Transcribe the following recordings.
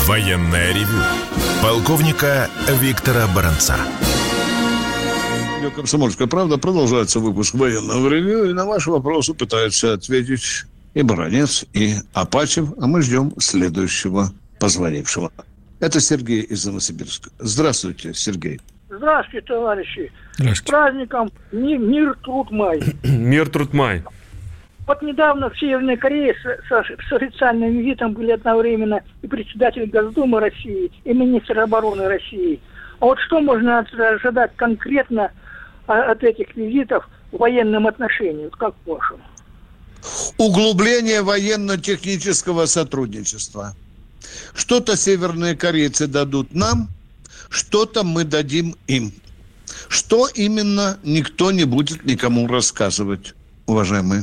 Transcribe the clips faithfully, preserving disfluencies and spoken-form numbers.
Военное ревю полковника Виктора Баранца. «Комсомольская правда». Продолжается выпуск военного ревью. И на ваши вопросы пытаются ответить и Баранец, и Апачев. А мы ждем следующего позвонившего. Это Сергей из Новосибирска. Здравствуйте, Сергей. Здравствуйте, товарищи. Здравствуйте. С праздником Мир, труд, май. Мир, труд, май. Вот недавно в Северной Корее с, с, с официальным визитом были одновременно и председатель Госдумы России, и министр обороны России. А вот что можно ожидать конкретно от этих визитов в военном отношении, как по-вашему? Углубление военно-технического сотрудничества. Что-то северные корейцы дадут нам, что-то мы дадим им. Что именно, никто не будет никому рассказывать, уважаемые.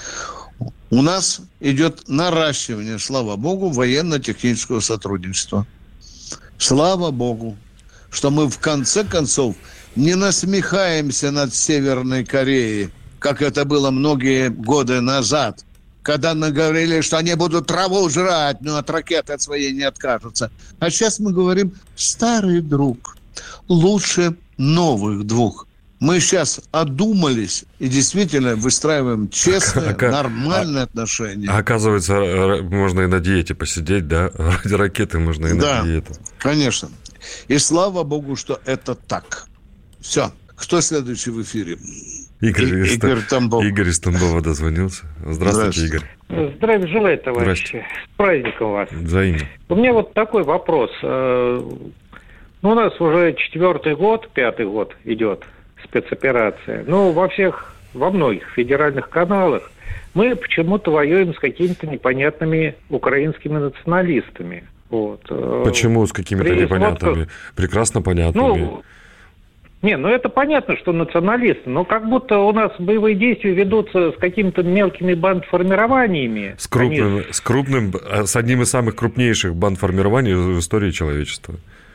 У нас идет наращивание, слава богу, военно-технического сотрудничества. Слава богу, что мы в конце концов не насмехаемся над Северной Кореей, как это было многие годы назад, когда нам говорили, что они будут траву жрать, но от ракеты от своей не откажутся. А сейчас мы говорим: старый друг, лучше новых двух. Мы сейчас одумались и действительно выстраиваем честные, а, нормальные а, отношения. А оказывается, можно и на диете посидеть, да? Ради ракеты можно и на да, диету. Конечно. И слава богу, что это так. Все. Кто следующий в эфире? Игорь, И, из, Игорь Тамбов. Игорь из Тамбова дозвонился. Здравствуйте, Здравствуйте. Игорь. Здравия желаю, товарищи. С праздником вас. Взаимно. У меня вот такой вопрос. Ну, у нас уже четвертый год, пятый год идет спецоперация. Ну, во всех, во многих федеральных каналах мы почему-то воюем с какими-то непонятными украинскими националистами. Вот. Почему с какими-то При непонятными? сводках... Прекрасно понятными. Ну, не, ну это понятно, что националисты, но как будто у нас боевые действия ведутся с какими-то мелкими бандформированиями. С крупным, Они... с крупным, с одним из самых крупнейших бандформирований в истории человечества.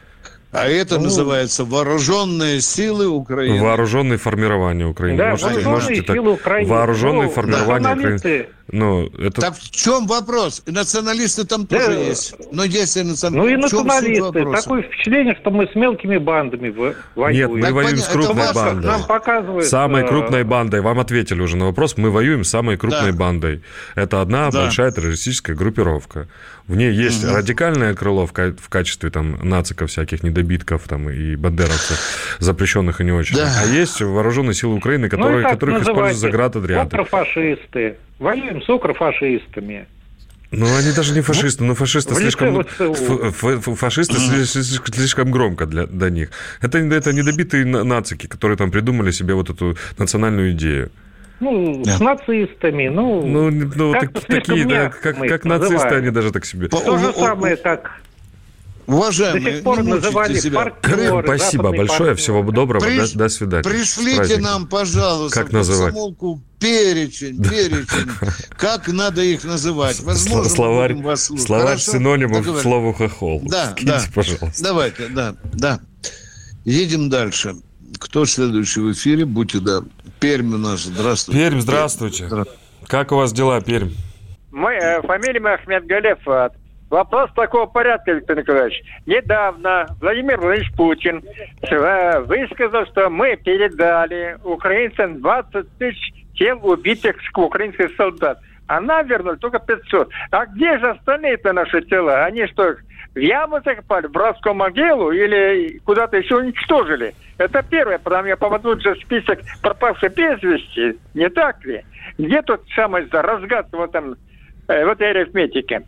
А это ну, называется вооруженные силы Украины. Вооруженные формирования Украины. Да, можете, вооруженные можете силы так... Украины. Вооруженные ну, формирования Украины. Ну, это... Так в чем вопрос? И националисты там тоже да, есть. Но если националисты... Ну и националисты. Такое впечатление, что мы с мелкими бандами воюем. Нет, мы так воюем понятно, с крупной это бандой. Нам показывают... Самой крупной бандой. Вам ответили уже на вопрос. Мы воюем с самой крупной да. бандой. Это одна да. большая террористическая группировка. В ней есть угу. радикальное крыло в, ка- в качестве там нациков, всяких недобитков там, и бандеровцев, запрещенных и не очень. Да. А есть вооруженные силы Украины, которые, ну, которых используют заградотряды. Укрофашисты. Воюем с укрофашистами. Ну, они даже не фашисты, но фашисты слишком, фашисты слишком громко для, для них. Это, это недобитые нацики, которые там придумали себе вот эту национальную идею. Ну, да. с нацистами, ну, ну, ну так, такие, да, как, как нацисты, они даже так себе. То же самое, как уважаемые, до сих пор называли партнеры. Спасибо большое, партнеры. Всего доброго, Приш... до, до свидания. Пришлите нам, пожалуйста, как в комсомолку перечень, перечень, как надо их называть. Возможно, словарь, словарь синонимов к слову хохол. Да, Скиньте, да, пожалуйста. Давайте, да, да. Едем дальше. Кто следующий в эфире? Будьте, да. Пермь у нас. Здравствуйте. Пермь, здравствуйте. Здравствуйте. Как у вас дела, Пермь? Мы, э, фамилия моя Ахмед Галев. Вопрос такого порядка, Виктор Николаевич. Недавно Владимир Владимирович Путин э, высказал, что мы передали украинцам двадцать тысяч тел убитых украинских солдат. А нам вернули только пятьсот. А где же остальные-то наши тела? Они что, в яму закопали, в братскую могилу или куда-то еще уничтожили? Это первое, потому я попаду же в список пропавших без вести, не так ли? Где тут самое разгадка вот там, э, в этой арифметике?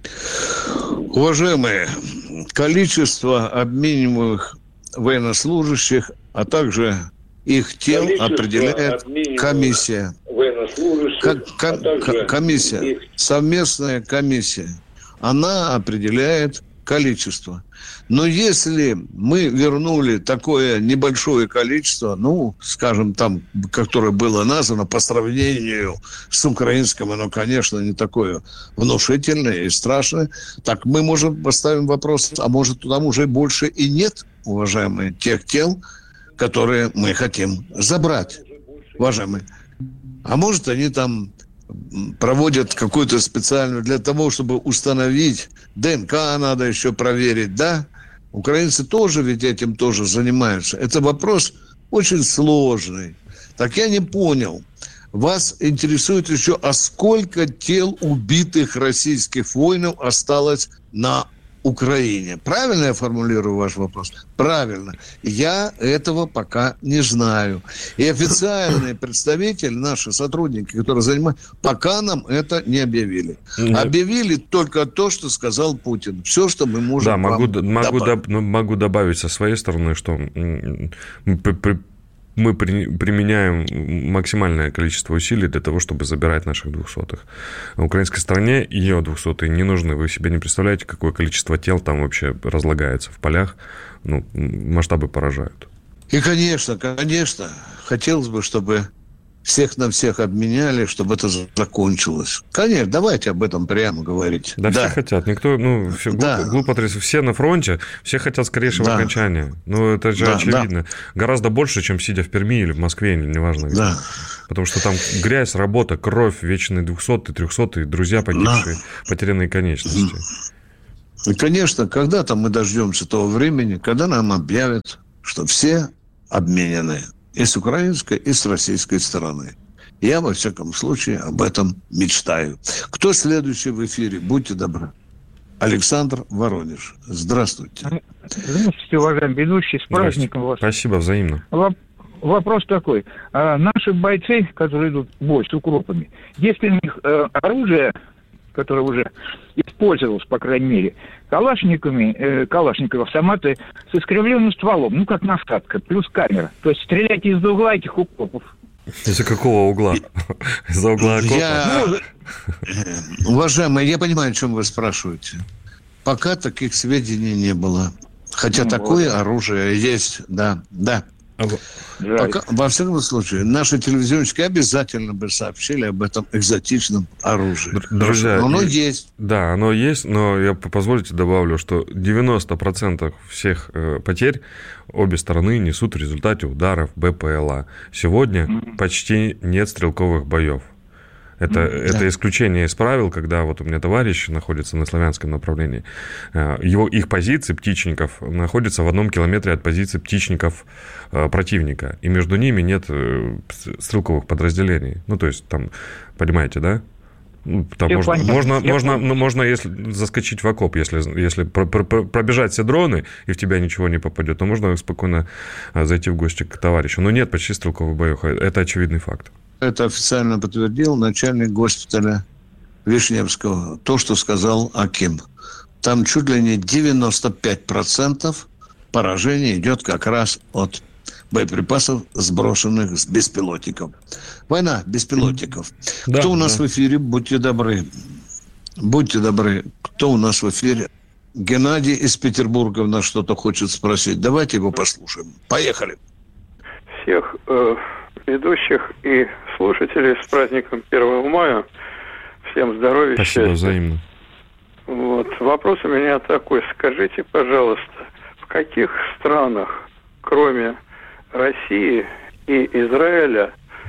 Уважаемые, количество обмениваемых военнослужащих, а также их тел количество определяет комиссия. Как, ком, а комиссия, их... совместная комиссия. Она определяет количество. Но если мы вернули такое небольшое количество, ну, скажем, там, которое было названо по сравнению с украинским, оно, конечно, не такое внушительное и страшное, так мы можем поставим вопрос, а может, там уже больше и нет, уважаемые, тех тел, которые мы хотим забрать, уважаемые. А может, они там проводят какую-то специальную для того, чтобы установить, ДНК надо еще проверить, да? Украинцы тоже ведь этим тоже занимаются. Это вопрос очень сложный. Так я не понял. Вас интересует еще, а сколько тел убитых российских воинов осталось на Украине? Правильно я формулирую ваш вопрос? Правильно. Я этого пока не знаю. И официальные представители, наши сотрудники, которые занимаются, пока нам это не объявили. Объявили только то, что сказал Путин. Все, что мы можем да, могу, могу, добавить. Доб, могу добавить со своей стороны, что мы применяем максимальное количество усилий для того, чтобы забирать наших двухсотых. В украинской стороне ее двухсотые не нужны. Вы себе не представляете, какое количество тел там вообще разлагается в полях. Ну, масштабы поражают. И, конечно, конечно, хотелось бы, чтобы всех на всех обменяли, чтобы это закончилось. Конечно, давайте об этом прямо говорить. Да, да. Все хотят. Никто, ну, все, да. глупо, глупо, все на фронте, все хотят скорейшего да. окончания. Ну, это же да, очевидно. Да. Гораздо больше, чем сидя в Перми или в Москве, или неважно где. Да. Потому что там грязь, работа, кровь, вечные двухсотые, трехсотые, друзья погибшие, да. потерянные конечности. И, конечно, когда-то мы дождемся того времени, когда нам объявят, что все обменены. И с украинской, и с российской стороны. Я, во всяком случае, об этом мечтаю. Кто следующий в эфире? Будьте добры. Александр, Воронеж. Здравствуйте. Здравствуйте, уважаемый ведущий. С праздником вас. Спасибо, взаимно. Вопрос такой. А наши бойцы, которые идут в бой с укропами, если у них э, оружие, которое уже использовалось, по крайней мере, калашниками, э, калашников, автоматы с искривленным стволом, ну, как насадка, плюс камера. То есть стреляйте из-за угла этих укропов. Из-за какого угла? Из-за угла окопа? Я... Уважаемый, я понимаю, о чем вы спрашиваете. Пока таких сведений не было. Хотя ну, такое вот. оружие есть, да, да. Пока, во всяком случае, наши телевизионщики обязательно бы сообщили об этом экзотичном оружии. Друзья, но оно и, есть. Да, оно есть, но я, позвольте, добавлю, что девяносто процентов всех э, потерь обе стороны несут в результате ударов БПЛА. Сегодня mm-hmm. почти нет стрелковых боев. Это, mm, это да. исключение из правил, когда вот у меня товарищ находится на славянском направлении, его, их позиции птичников находятся в одном километре от позиции птичников противника, и между ними нет стрелковых подразделений. Ну, то есть, там, понимаете, да? Там можно, можно, можно, ну, можно если заскочить в окоп, если, если про, про, пробежать все дроны, и в тебя ничего не попадет, то можно спокойно зайти в гости к товарищу. Но нет почти стрелковых боев. Это очевидный факт. Это официально подтвердил начальник госпиталя Вишневского. То, что сказал Аким. Там чуть ли не девяносто пять процентов поражений идет как раз от боеприпасов, сброшенных с беспилотников. Война беспилотников. Да, Кто у нас да. в эфире? Будьте добры. Будьте добры. Кто у нас в эфире? Геннадий из Петербурга у нас что-то хочет спросить. Давайте его послушаем. Поехали. Всех э, ведущих и слушателей с праздником первого мая. Всем здоровья, Спасибо, счастья. Взаимно. Вот. Вопрос у меня такой. Скажите, пожалуйста, в каких странах, кроме России и Израиля,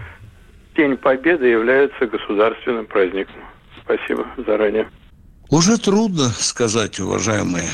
День Победы является государственным праздником? Спасибо заранее. Уже трудно сказать, уважаемые.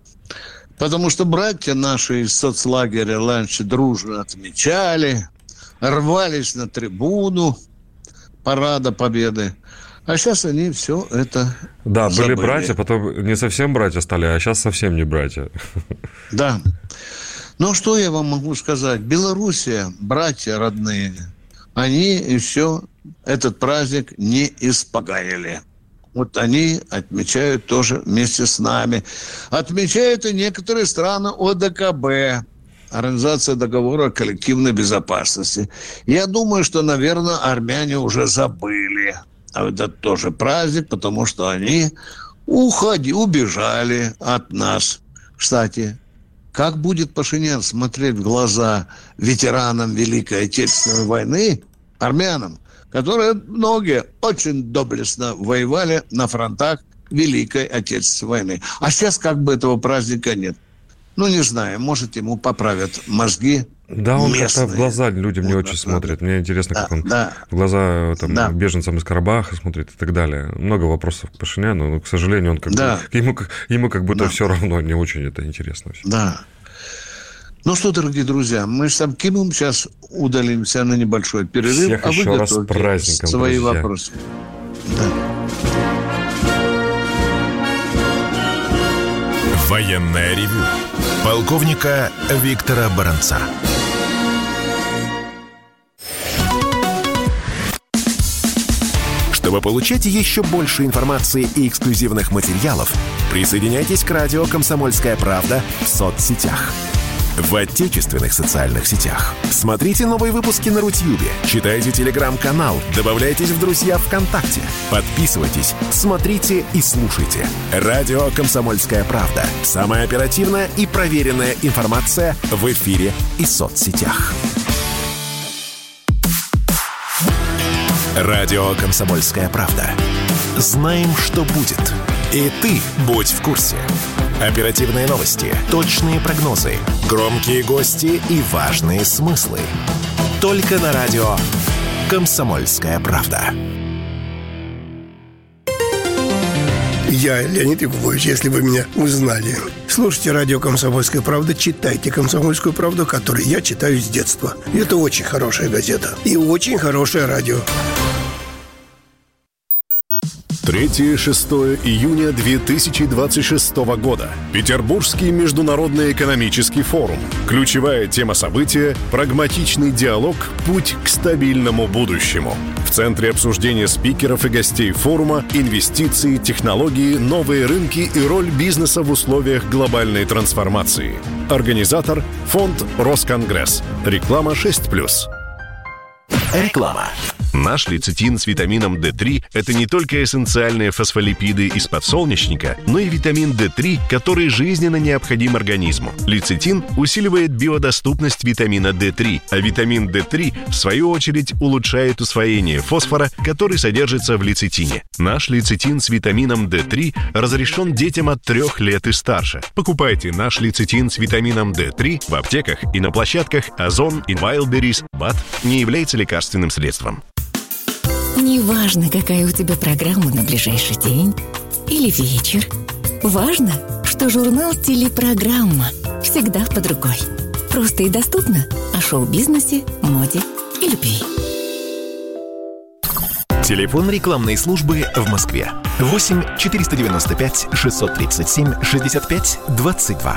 Потому что братья наши из соцлагеря раньше дружно отмечали, рвались на трибуну парада Победы. А сейчас они все это Да, забыли. Были братья, потом не совсем братья стали, а сейчас совсем не братья. Да. Ну, что я вам могу сказать? Белоруссия, братья родные, они еще этот праздник не испоганили. Вот они отмечают тоже вместе с нами. Отмечают и некоторые страны ОДКБ, Организация договора о коллективной безопасности. Я думаю, что, наверное, армяне уже забыли. А это тоже праздник, потому что они уходи, убежали от нас. Кстати, как будет Пашинян смотреть в глаза ветеранам Великой Отечественной войны, армянам, которые многие очень доблестно воевали на фронтах Великой Отечественной войны. А сейчас как бы этого праздника нет. Ну, не знаю, может, ему поправят мозги Да, он как-то в глаза людям не очень смотрит. Мне интересно, как он в глаза там, беженцам из Карабаха смотрит и так далее. Много вопросов к Пашиняну, но, к сожалению, он как бы, ему, ему как будто все равно, не очень это интересно. Да. Ну что, дорогие друзья, мы с Кимом сейчас удалимся на небольшой перерыв. Всех а еще вы раз с праздником, свои друзья. Вопросы. Да. Военное ревю полковника Виктора Баранца. Чтобы получать еще больше информации и эксклюзивных материалов, присоединяйтесь к радио «Комсомольская правда» в соцсетях. В отечественных социальных сетях. Смотрите новые выпуски на Рутьюбе, читайте телеграм-канал, добавляйтесь в друзья ВКонтакте, подписывайтесь, смотрите и слушайте. Радио «Комсомольская правда». Самая оперативная и проверенная информация в эфире и соцсетях. Радио «Комсомольская правда». Знаем, что будет. И ты будь в курсе. Оперативные новости, точные прогнозы, громкие гости и важные смыслы. Только на радио «Комсомольская правда». Я Леонид Якубович, если вы меня узнали. Слушайте радио «Комсомольская правда», читайте «Комсомольскую правду», которую я читаю с детства. И это очень хорошая газета и очень хорошее радио. третьего-шестого июня две тысячи двадцать шестого года. Петербургский международный экономический форум. Ключевая тема события – прагматичный диалог «Путь к стабильному будущему». В центре обсуждения спикеров и гостей форума инвестиции, технологии, новые рынки и роль бизнеса в условиях глобальной трансформации. Организатор – фонд «Росконгресс». Реклама шесть плюс. Реклама. Наш лецитин с витамином дэ три – это не только эссенциальные фосфолипиды из подсолнечника, но и витамин дэ три, который жизненно необходим организму. Лецитин усиливает биодоступность витамина дэ три, а витамин дэ три, в свою очередь, улучшает усвоение фосфора, который содержится в лецитине. Наш лецитин с витамином дэ три разрешен детям от трех лет и старше. Покупайте наш лецитин с витамином дэ три в аптеках и на площадках Озон и Wildberries. БАД не является лекарственным средством. Неважно, какая у тебя программа на ближайший день или вечер. Важно, что журнал «Телепрограмма» всегда под рукой. Просто и доступно о шоу-бизнесе, моде и любви. Телефон рекламной службы в Москве. восемь четыреста девяносто пять шестьсот тридцать семь шестьдесят пять двадцать два.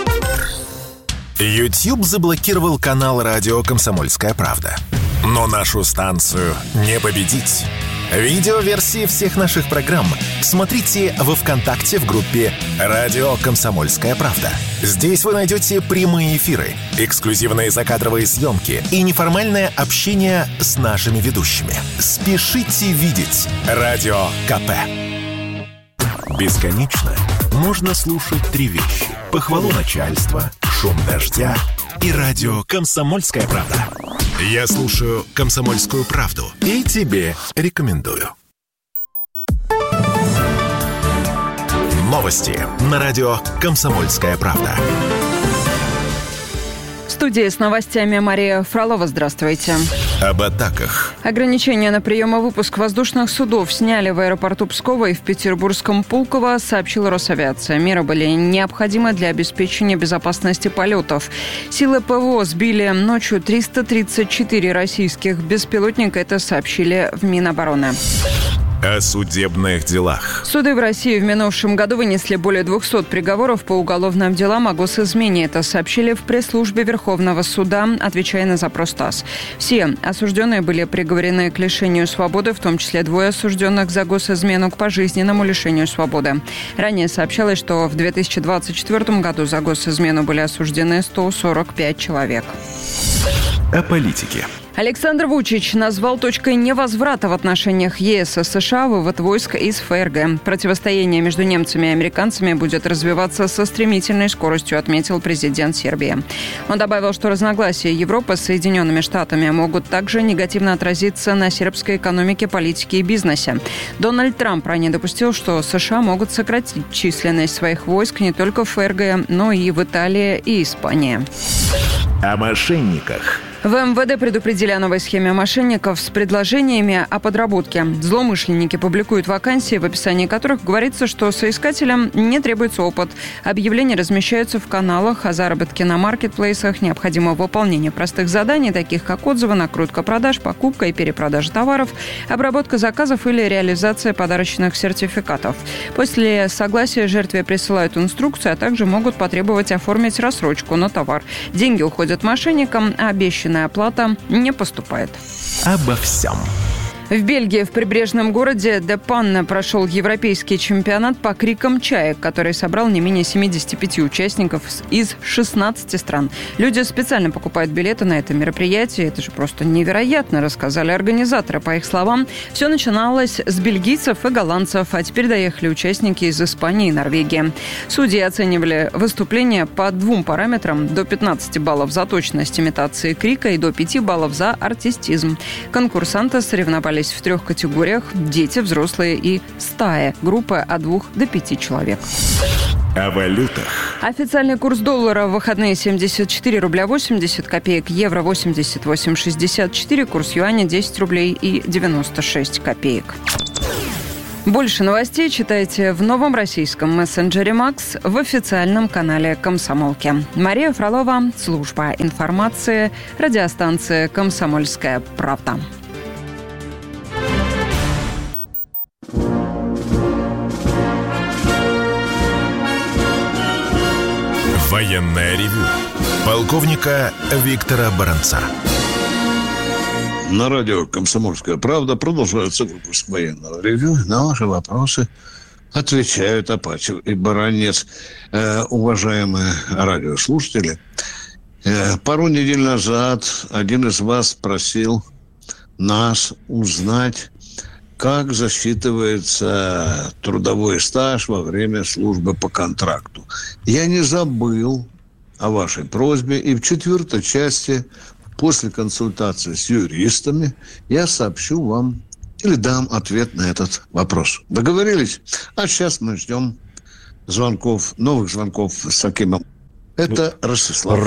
YouTube заблокировал канал радио «Комсомольская правда». Но нашу станцию не победить. Видеоверсии всех наших программ смотрите во ВКонтакте в группе «Радио Комсомольская правда». Здесь вы найдете прямые эфиры, эксклюзивные закадровые съемки и неформальное общение с нашими ведущими. Спешите видеть Радио КП. Бесконечно можно слушать три вещи: похвалу начальства, шум дождя и радио «Комсомольская правда». Я слушаю «Комсомольскую правду» и тебе рекомендую. Новости на радио «Комсомольская правда». В студии с новостями Мария Фролова. Здравствуйте. Об атаках. Ограничения на прием и выпуск воздушных судов сняли в аэропорту Пскова и в петербургском Пулково, сообщила Росавиация. Меры были необходимы для обеспечения безопасности полетов. Силы ПВО сбили ночью триста тридцать четыре российских беспилотника. Это сообщили в Минобороны. О судебных делах. Суды в России в минувшем году вынесли более двухсот приговоров по уголовным делам о госизмене. Это сообщили в пресс-службе Верховного суда, отвечая на запрос ТАСС. Все осужденные были приговорены к лишению свободы, в том числе двое осужденных за госизмену к пожизненному лишению свободы. Ранее сообщалось, что в две тысячи двадцать четвёртом году за госизмену были осуждены сто сорок пять человек. О политике. Александр Вучич назвал точкой невозврата в отношениях ЕС и США вывод войск из ФРГ. Противостояние между немцами и американцами будет развиваться со стремительной скоростью, отметил президент Сербии. Он добавил, что разногласия Европы с Соединенными Штатами могут также негативно отразиться на сербской экономике, политике и бизнесе. Дональд Трамп ранее допустил, что США могут сократить численность своих войск не только в ФРГ, но и в Италии и Испании. О мошенниках. В эм вэ дэ предупредили о новой схеме мошенников с предложениями о подработке. Злоумышленники публикуют вакансии, в описании которых говорится, что соискателям не требуется опыт. Объявления размещаются в каналах о заработке на маркетплейсах. Необходимо выполнение простых заданий, таких как отзывы, накрутка продаж, покупка и перепродажа товаров, обработка заказов или реализация подарочных сертификатов. После согласия жертве присылают инструкцию, а также могут потребовать оформить рассрочку на товар. Деньги уходят мошенникам, а обещанная оплата не поступает. Обо всем. В Бельгии, в прибрежном городе Де Панне прошел европейский чемпионат по крикам чаек, который собрал не менее семьдесят пять участников из шестнадцати стран. Люди специально покупают билеты на это мероприятие. Это же просто невероятно, рассказали организаторы. По их словам, все начиналось с бельгийцев и голландцев, а теперь доехали участники из Испании и Норвегии. Судьи оценивали выступления по двум параметрам: до пятнадцати баллов за точность имитации крика и до пяти баллов за артистизм. Конкурсанты соревновались в трех категориях: дети, взрослые и стая. Группы от двух до пяти человек. О валютах. Официальный курс доллара в выходные семьдесят четыре рубля восемьдесят копеек, евро восемьдесят восемь шестьдесят четыре, курс юаня десять рублей и девяносто шесть копеек. Больше новостей читайте в новом российском мессенджере «Макс», в официальном канале «Комсомолки». Мария Фролова, служба информации, радиостанция «Комсомольская правда». Военное ревю полковника Виктора Баранца. На радио «Комсомольская правда» продолжается выпуск военного ревю. На ваши вопросы отвечают Апачев и Баранец. Э, уважаемые радиослушатели, э, пару недель назад один из вас просил нас узнать, как засчитывается трудовой стаж во время службы по контракту. Я не забыл о вашей просьбе, и в четвертой части, после консультации с юристами, я сообщу вам или дам ответ на этот вопрос. Договорились? А сейчас мы ждем звонков, новых звонков с Акимом. Это Ростислав.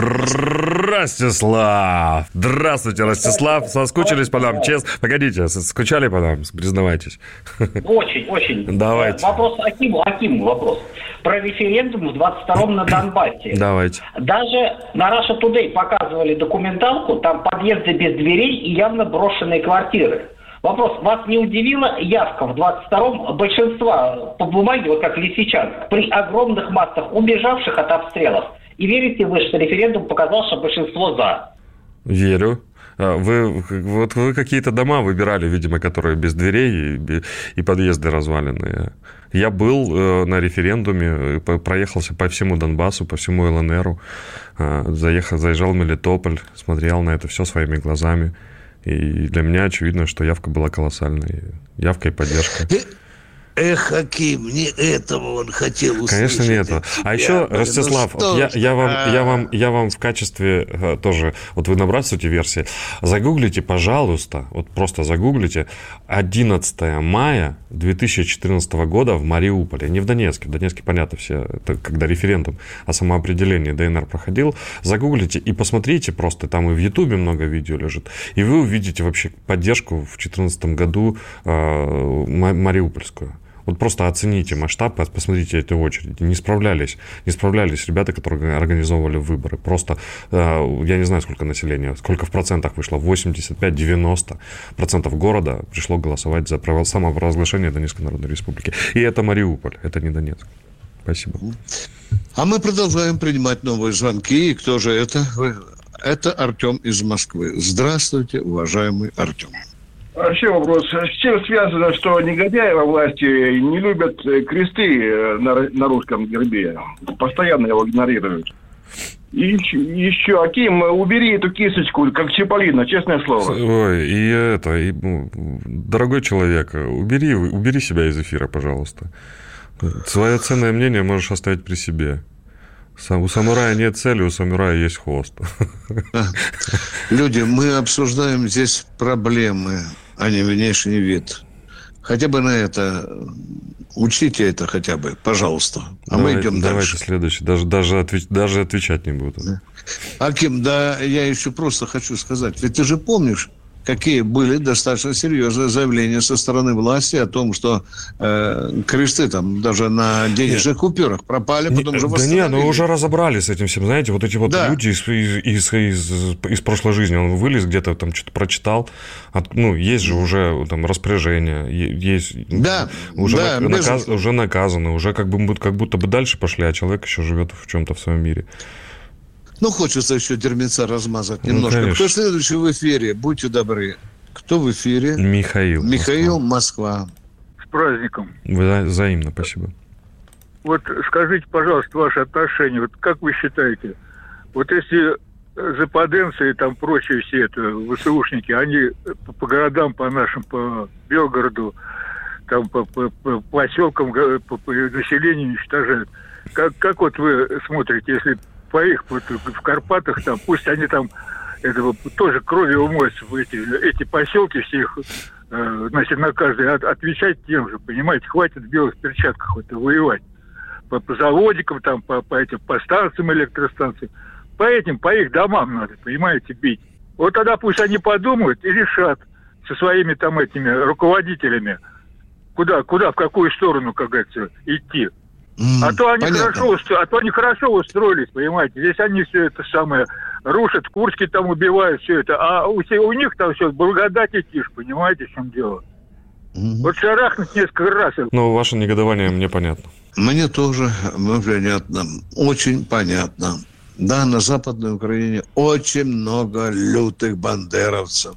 Ростислав! Здравствуйте, Ростислав. Соскучились по нам? Честно. Погодите, скучали по нам? Признавайтесь. Очень, очень. Давайте. Вопрос Акиму. Акиму вопрос. Про референдум в двадцать втором на Донбассе. Давайте. Даже на Russia Today показывали документалку, там подъезды без дверей и явно брошенные квартиры. Вопрос, вас не удивила явка в двадцать втором большинства по бумаге, вот как Лисичанск, при огромных массах убежавших от обстрелов? И верите вы, что референдум показал, что большинство за? Верю. Вы, вот вы какие-то дома выбирали, видимо, которые без дверей и, и подъезды разваленные. Я был э, на референдуме, проехался по всему Донбассу, по всему эл эн эру, э, заехал, заезжал в Мелитополь, смотрел на это все своими глазами. И для меня очевидно, что явка была колоссальной. Явка и поддержка. Эх, Аким, не этого он хотел услышать. Конечно, не этого. А еще, Ростислав, ну, я, я, вам, я, вам, я вам в качестве тоже, вот вы набрасываете версии, загуглите, пожалуйста, вот просто загуглите одиннадцатого мая две тысячи четырнадцатого года в Мариуполе, не в Донецке, в Донецке, понятно, все, это когда референдум о самоопределении дэ эн эр проходил, загуглите и посмотрите просто, там и в Ютубе много видео лежит, и вы увидите вообще поддержку в две тысячи четырнадцатом году э, мариупольскую. Вот просто оцените масштаб, посмотрите эти очереди. Не справлялись, не справлялись ребята, которые организовывали выборы. Просто, я не знаю, сколько населения, сколько в процентах вышло, восемьдесят пять - девяносто процентов города пришло голосовать за самопровозглашение Донецкой Народной Республики. И это Мариуполь, это не Донецк. Спасибо. А мы продолжаем принимать новые звонки. И кто же это? Это Артем из Москвы. Здравствуйте, уважаемый Артем. Вообще вопрос, с чем связано, что негодяи во власти не любят кресты на, на русском гербе? Постоянно его игнорируют. И еще, еще, Аким, убери эту кисточку, как Чиполлино, честное слово. Ой, и это, и, ну, дорогой человек, убери, убери себя из эфира, пожалуйста. Свое ценное мнение можешь оставить при себе. У самурая нет цели, у самурая есть хвост. Люди, мы обсуждаем здесь проблемы, а не внешний вид. Хотя бы на это Учтите это хотя бы, пожалуйста. А Давай, мы идем давайте дальше. Следующий. Даже, даже, отвеч, даже отвечать не буду. Аким, да я еще просто хочу сказать. Ведь ты же помнишь, какие были достаточно серьезные заявления со стороны власти о том, что э, кресты там даже на денежных купюрах пропали, потом не, же да восстановили. нет, ну уже разобрались с этим всем, знаете, вот эти вот да. люди из, из, из, из, из прошлой жизни, он вылез где-то там что-то прочитал, от, ну, есть же уже там распоряжение, есть, да, уже, да, на, наказ, уже наказаны, уже как, бы, как будто бы дальше пошли, а человек еще живет в чем-то в своем мире. Ну, хочется еще терминца размазать немножко. Ну, кто следующий в эфире? Будьте добры. Кто в эфире? Михаил. Михаил, Москва. С праздником. Взаимно, спасибо. Вот скажите, пожалуйста, ваши отношения. Вот как вы считаете, вот если западенцы и там прочие все это, ВСУшники, они по, по городам, по нашим, по Белгороду, там по, по, по поселкам, по, по населению уничтожают. Как, как вот вы смотрите, если по их вот, в Карпатах, там, пусть они там этого, тоже кровью умоются в эти, эти поселки всех, э, значит, на каждый от, отвечать тем же, понимаете, хватит в белых перчатках вот, воевать. По, по заводикам, там, по, по этим, по станциям, электростанциям. По этим, по их домам надо, понимаете, бить. Вот тогда пусть они подумают и решат со своими там этими руководителями, куда, куда, в какую сторону, как говорится, идти. Mm, а то они хорошо, а то они хорошо устроились, понимаете. Здесь они все это самое рушат, в Курске там убивают все это, а у, у них там все благодать и тишь, понимаете, в чем дело. Mm-hmm. Вот шарахнуть несколько раз. Ну, ваше негодование мне понятно. Мне тоже понятно, очень понятно. Да, на Западной Украине очень много лютых бандеровцев.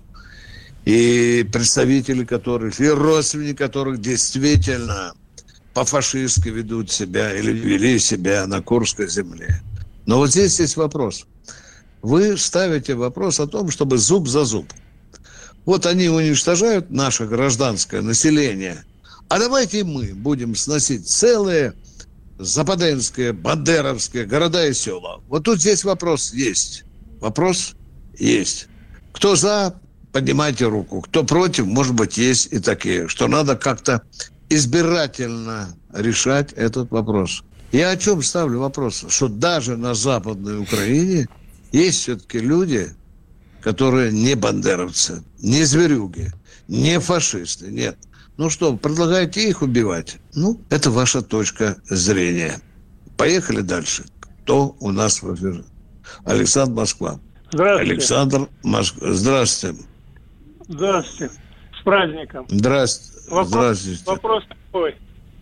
И представители которых, и родственники которых действительно по-фашистски ведут себя или вели себя на Курской земле. Но вот здесь есть вопрос. Вы ставите вопрос о том, чтобы зуб за зуб. Вот они уничтожают наше гражданское население, а давайте мы будем сносить целые западенские, бандеровские города и села. Вот тут здесь вопрос есть. Вопрос есть. Кто за, поднимайте руку. Кто против, может быть, есть и такие, что надо как-то избирательно решать этот вопрос. Я о чем ставлю вопрос? Что даже на Западной Украине есть все-таки люди, которые не бандеровцы, не зверюги, не фашисты, нет. Ну что, предлагаете их убивать? Ну, это ваша точка зрения. Поехали дальше. Кто у нас в эфире? Александр, Москва. Здравствуйте. Александр, Москва. Здравствуйте. Здравствуйте. С праздником. Здравствуйте. Вопрос, Здравствуйте. Вопрос такой.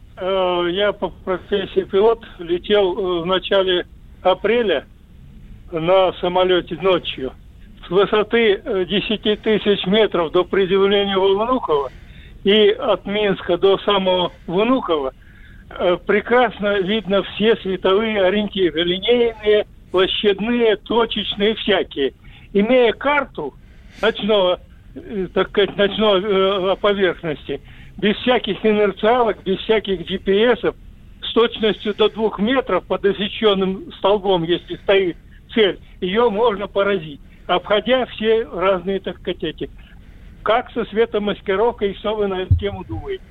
Я по профессии пилот летел в начале апреля на самолете ночью. С высоты десять тысяч метров до приземления во Внуково и от Минска до самого Внуково прекрасно видно все световые ориентиры. Линейные, площадные, точечные, всякие. Имея карту ночного, так сказать, ночной поверхности, без всяких инерциалок, без всяких джи пи эсов, с точностью до двух метров под освещенным столбом, если стоит цель, ее можно поразить, обходя все разные, так сказать, эти. Как со светомаскировкой, что вы на эту тему думаете?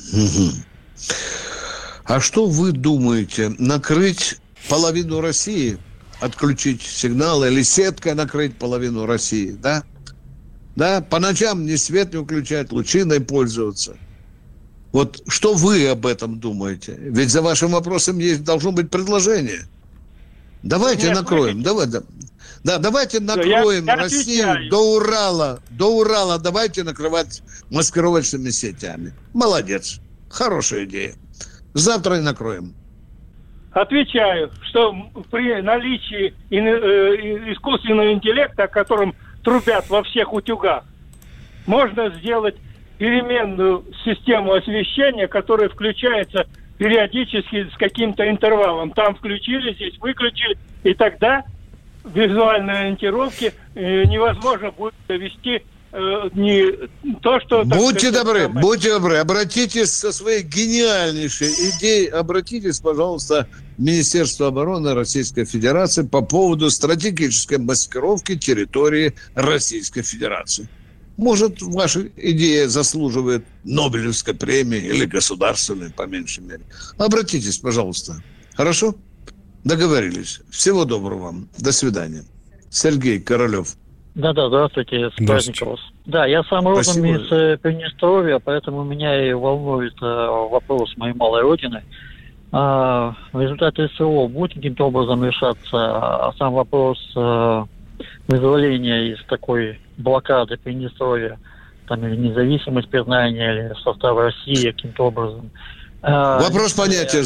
А что вы думаете? Накрыть половину России, отключить сигналы или сеткой накрыть половину России, да? Да, по ночам ни свет не включать, лучиной пользоваться. Вот что вы об этом думаете? Ведь за вашим вопросом есть, должно быть предложение. Давайте Нет, накроем. Вы... Давай, да. да, давайте накроем я, я Россию отвечаю. до Урала. До Урала давайте накрывать маскировочными сетями. Молодец. Хорошая идея. Завтра и накроем. Отвечаю, что при наличии искусственного интеллекта, о котором трубят во всех утюгах, можно сделать переменную систему освещения, которая включается периодически с каким-то интервалом. Там включили, здесь выключили, и тогда визуальной ориентировки э, невозможно будет довести э, не то, что... Будьте так, добры, самое... будьте добры, обратитесь со своей гениальнейшей идеей, обратитесь, пожалуйста, в Министерство обороны Российской Федерации по поводу стратегической маскировки территории Российской Федерации. Может, ваша идея заслуживает Нобелевской премии или государственной, по меньшей мере. Обратитесь, пожалуйста. Хорошо? Договорились. Всего доброго вам. До свидания. Сергей Королев. Да-да, здравствуйте, с праздником вас. Да, я сам родом Спасибо. из э, Приднестровья, поэтому меня и волнует э, вопрос моей малой родины. А, в результате СВО будет каким-то образом решаться, а сам вопрос э, вызволения из такой блокады Приднестровья, там, или независимость признания, или состава России каким-то образом. А, Вопрос понятен.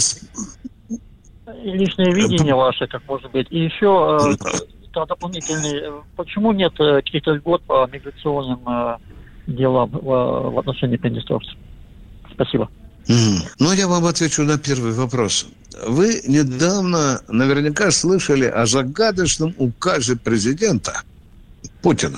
Личное видение ваше, как может быть. И еще... Э, дополнительный. Почему нет каких-то льгот по миграционным э, делам в, в отношении приднестровцев? Спасибо. Mm. Ну, я вам отвечу на первый вопрос. Вы недавно наверняка слышали о загадочном указе президента Путина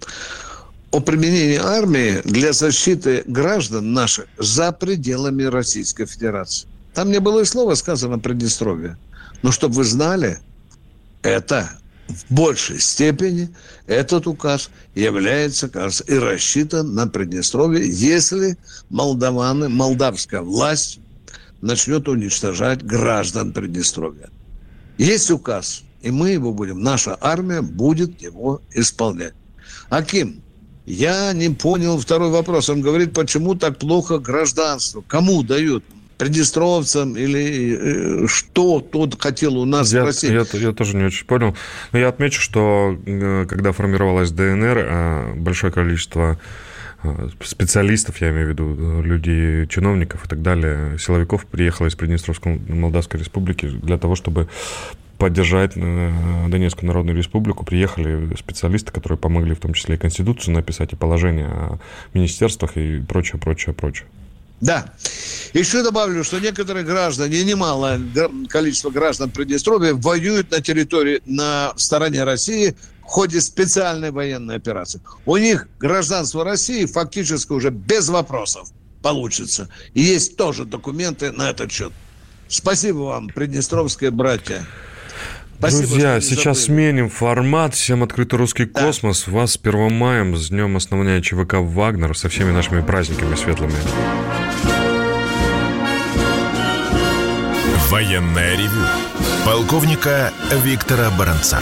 о применении армии для защиты граждан наших за пределами Российской Федерации. Там не было и слова сказано о Приднестровье. Но чтобы вы знали, это... В большей степени этот указ является, кажется, и рассчитан на Приднестровье, если молдаваны, молдавская власть начнет уничтожать граждан Приднестровья. Есть указ, и мы его будем, наша армия будет его исполнять. Аким, я не понял второй вопрос. Он говорит, почему так плохо гражданство? Кому дают? Приднестровцам или э, что тот хотел у нас я, спросить? Я, я тоже не очень понял. Но я отмечу, что э, когда формировалась ДНР, э, большое количество э, специалистов, я имею в виду людей, чиновников и так далее, силовиков приехало из Приднестровской Молдавской Республики для того, чтобы поддержать Донецкую Народную Республику. Приехали специалисты, которые помогли в том числе и Конституцию написать, и положение о министерствах и прочее, прочее, прочее. Да. Еще добавлю, что некоторые граждане, немалое количество граждан Приднестровья воюют на территории, на стороне России в ходе специальной военной операции. У них гражданство России фактически уже без вопросов получится. И есть тоже документы на этот счет. Спасибо вам, приднестровские братья. Спасибо, друзья, сейчас забыли. Сменим формат. Всем открытый русский космос. Да. Вас с первым маем, с днем основания ЧВК «Вагнер», со всеми нашими праздниками светлыми. Военное ревю полковника Виктора Баранца.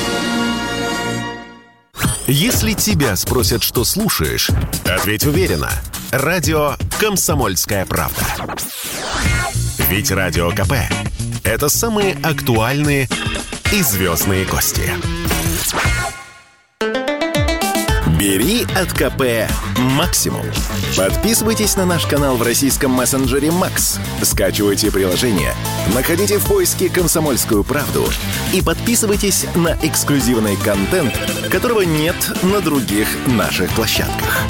Если тебя спросят, что слушаешь, ответь уверенно. Радио «Комсомольская правда». Ведь Радио КП – это самые актуальные и звездные гости. Бери от КП максимум. Подписывайтесь на наш канал в российском мессенджере Макс. Скачивайте приложение, находите в поиске «Комсомольскую правду» и подписывайтесь на эксклюзивный контент, которого нет на других наших площадках.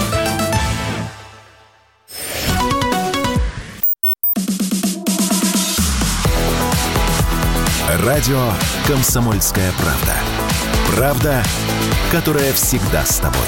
Радио «Комсомольская правда». Правда, которая всегда с тобой.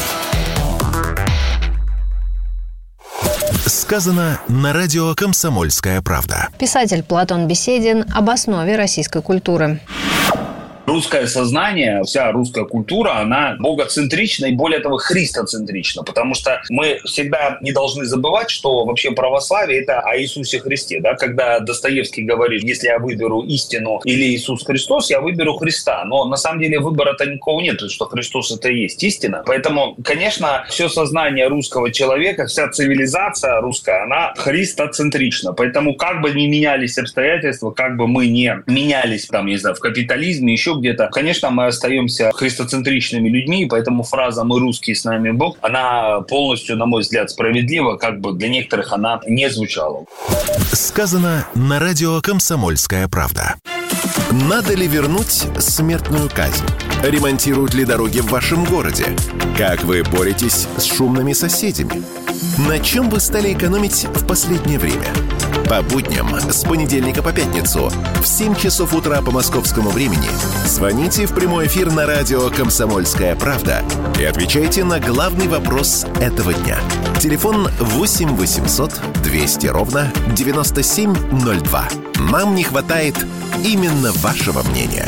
Сказано на радио «Комсомольская правда». Писатель Платон Беседин об основе российской культуры. Русское сознание, вся русская культура, она богоцентрична и, более того, христоцентрична, потому что мы всегда не должны забывать, что вообще православие – это о Иисусе Христе. Да? Когда Достоевский говорит, если я выберу истину или Иисус Христос, я выберу Христа. Но на самом деле выбора-то никого нет, что Христос – это и есть истина. Поэтому, конечно, все сознание русского человека, вся цивилизация русская, она христоцентрична. Поэтому как бы ни менялись обстоятельства, как бы мы не менялись, там, не знаю, в капитализме, еще где-то, конечно, мы остаемся христоцентричными людьми, поэтому фраза «мы русские, с нами Бог», она полностью, на мой взгляд, справедлива, как бы для некоторых она не звучала. Сказано на радио «Комсомольская правда». Надо ли вернуть смертную казнь? Ремонтируют ли дороги в вашем городе? Как вы боретесь с шумными соседями? На чем вы стали экономить в последнее время? По будням с понедельника по пятницу в семь часов утра по московскому времени звоните в прямой эфир на радио «Комсомольская правда» и отвечайте на главный вопрос этого дня. Телефон восемь восемьсот двести ровно девяносто семь ноль два. Нам не хватает именно вашего мнения.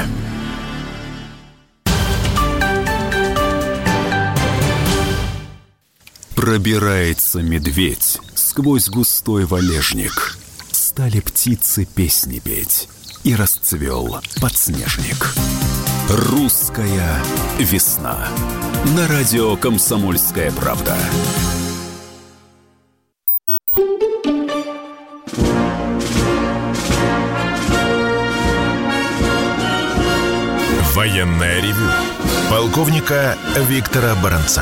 Пробирается медведь сквозь густой валежник. Стали птицы песни петь, и расцвел подснежник. Русская весна. На радио «Комсомольская правда». Военное ревю полковника Виктора Баранца.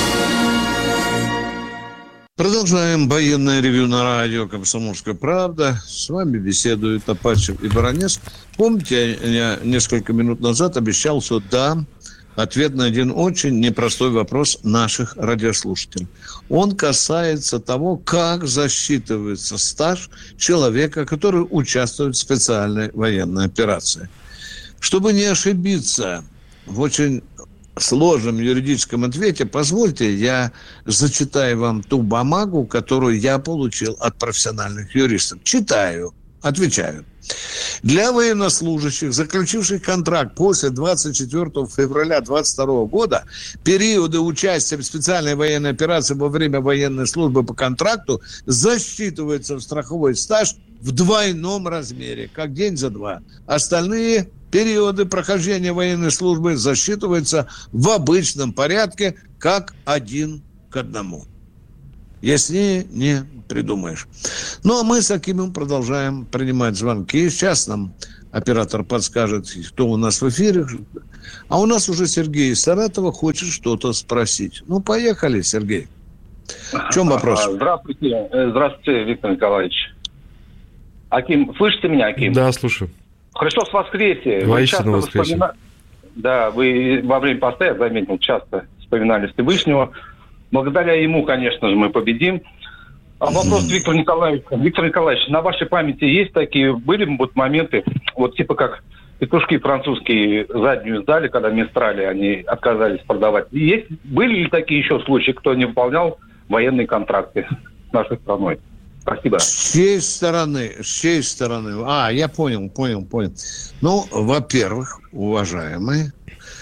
Продолжаем военное ревью на радио «Комсомольская правда». С вами беседуют Апачев и Баранец. Помните, я несколько минут назад обещал, что да, ответ на один очень непростой вопрос наших радиослушателей. Он касается того, как засчитывается стаж человека, который участвует в специальной военной операции. Чтобы не ошибиться в очень сложном юридическом ответе, позвольте, я зачитаю вам ту бумагу, которую я получил от профессиональных юристов. Читаю, отвечаю. Для военнослужащих, заключивших контракт после двадцать четвёртого февраля двадцать второго года, периоды участия в специальной военной операции во время военной службы по контракту засчитываются в страховой стаж в двойном размере, как день за два. Остальные периоды прохождения военной службы засчитываются в обычном порядке, как один к одному. Яснее не придумаешь. Ну, а мы с Акимом продолжаем принимать звонки. Сейчас нам оператор подскажет, кто у нас в эфире. А у нас уже Сергей из Саратова хочет что-то спросить. Ну, поехали, Сергей. В чем вопрос? Здравствуйте. Здравствуйте, Виктор Николаевич. Аким, слышите меня, Аким? Да, слушаю. Христос воскресе. Воистину воскресе. Вспомина... Да, вы во время поста, я заметил, часто вспоминали Всевышнего. Благодаря ему, конечно же, мы победим. А вопрос mm-hmm. Виктор Николаевич. Виктор Николаевич, на вашей памяти есть такие, были вот моменты, вот типа как петушки французские заднюю сдали, когда Мистрали они отказались продавать. Есть, были ли такие еще случаи, кто не выполнял военные контракты с нашей страной? Спасибо. С чьей стороны? С чьей стороны? А, я понял, понял, понял. Ну, во-первых, уважаемые,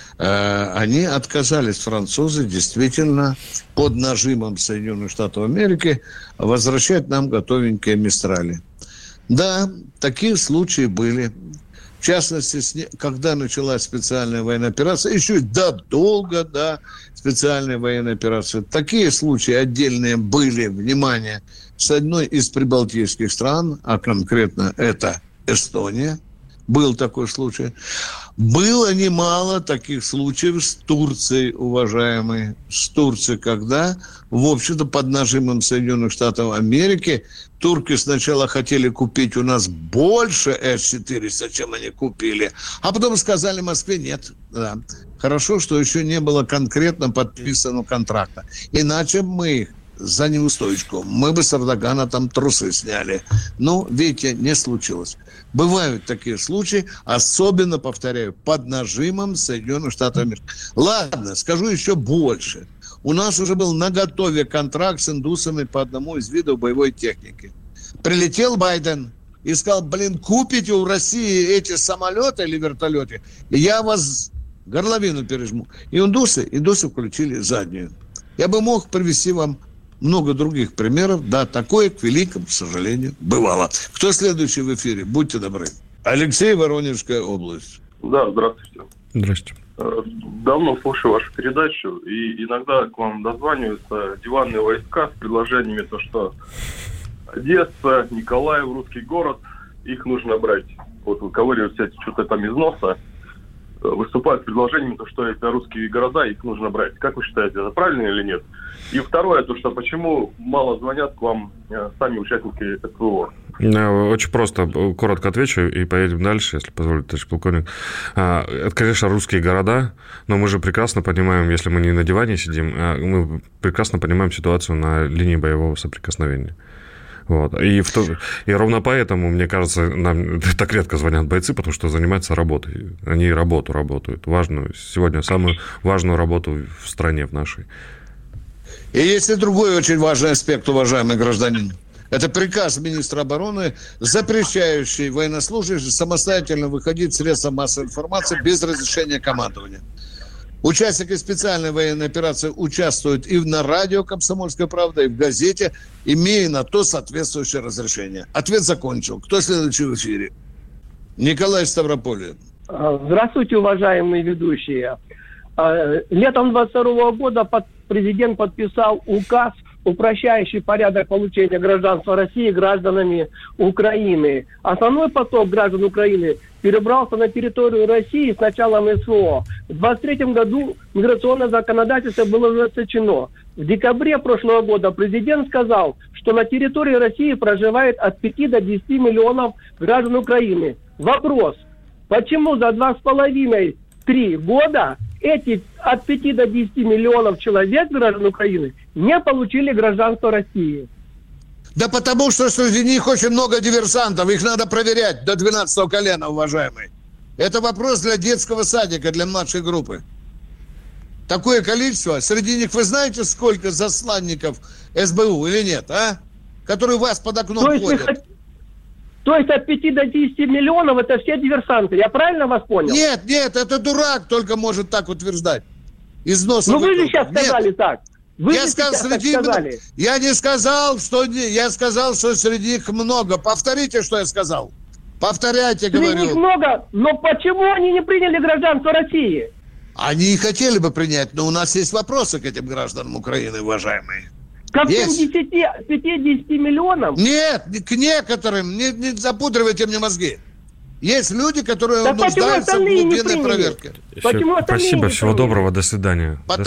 э, они отказались, французы, действительно, под нажимом Соединенных Штатов Америки возвращать нам готовенькие Мистрали. Да, такие случаи были. В частности, когда началась специальная военная операция, еще да, долго до специальной военной операции. Такие случаи отдельные были, внимание, с одной из прибалтийских стран, а конкретно это Эстония, был такой случай. Было немало таких случаев с Турцией, уважаемые. С Турцией, когда, в общем-то, под нажимом Соединенных Штатов Америки турки сначала хотели купить у нас больше эс четыреста, чем они купили, а потом сказали Москве нет. Да. Хорошо, что еще не было конкретно подписанного контракта. Иначе мы их за неустойку. Мы бы с Эрдогана там трусы сняли. Но, видите, не случилось. Бывают такие случаи, особенно, повторяю, под нажимом Соединенных Штатов Америки. Ладно, скажу еще больше. У нас уже был наготове контракт с индусами по одному из видов боевой техники. Прилетел Байден и сказал, блин, купите у России эти самолеты или вертолеты, и я вас горловину пережму. И индусы, индусы включили заднюю. Я бы мог привести вам много других примеров. Да, такое, к великому сожалению, бывало. Кто следующий в эфире? Будьте добры. Алексей, Воронежская область. Да, здравствуйте. Здравствуйте. Давно слушаю вашу передачу, и иногда к вам дозваниваются диванные войска с предложениями, то что Одесса, Николаев, русский город, их нужно брать. Вот выковыривают что-то там из носа, выступают с предложениями, то что это русские города, их нужно брать. Как вы считаете, это правильно или нет? И второе, то что почему мало звонят к вам сами участники СВО? Очень просто, коротко отвечу и поедем дальше, если позволите, товарищ полковник. Это, конечно, русские города, но мы же прекрасно понимаем, если мы не на диване сидим, мы прекрасно понимаем ситуацию на линии боевого соприкосновения. Вот. И, в то, и ровно поэтому, мне кажется, нам так редко звонят бойцы, потому что занимаются работой. Они работу работают, важную, сегодня самую важную работу в стране, в нашей. И есть и другой очень важный аспект, уважаемый гражданин. Это приказ министра обороны, запрещающий военнослужащим самостоятельно выходить в средства массовой информации без разрешения командования. Участники специальной военной операции участвуют и на радио «Комсомольская правда», и в газете, имея на то соответствующее разрешение. Ответ закончил. Кто следующий в эфире? Николай Ставрополь. Здравствуйте, уважаемые ведущие. Летом двадцать второго года президент подписал указ, упрощающий порядок получения гражданства России гражданами Украины. Основной поток граждан Украины перебрался на территорию России с началом СВО. В двадцать третьем году миграционное законодательство было ужесточено. В декабре прошлого года президент сказал, что на территории России проживает от пяти до десяти миллионов граждан Украины. Вопрос, почему за два с половиной три года эти от пяти до десяти миллионов человек, граждан Украины, не получили гражданство России? Да потому что среди них очень много диверсантов. Их надо проверять до двенадцатого колена, уважаемые. Это вопрос для детского садика, для младшей группы. Такое количество. Среди них вы знаете, сколько засланников СБУ или нет, а? Которые у вас под окном то ходят. Хот... То есть от пяти до десяти миллионов это все диверсанты. Я правильно вас понял? Нет, нет, это дурак только может так утверждать. Из носа. Ну вы же сейчас сказали нет. так. Вы я, сказал, среди сказали. я не сказал, что я сказал, что среди них много. Повторите, что я сказал. Повторяйте, среди говорю. Среди них много, но почему они не приняли гражданство России? Они и хотели бы принять, но у нас есть вопросы к этим гражданам Украины, уважаемые. Ко всем пяти-десяти миллионам? Нет, к некоторым. Не, не запудривайте мне мозги. Есть люди, которые так нуждаются в глубинной проверке. Почему Спасибо, всего доброго, до свидания.